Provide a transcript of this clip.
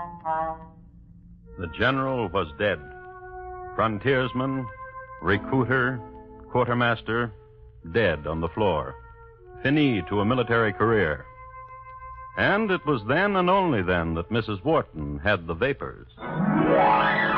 The general was dead. Frontiersman, recruiter, quartermaster, dead on the floor. Fini to a military career. And it was then and only then that Mrs. Wharton had the vapors.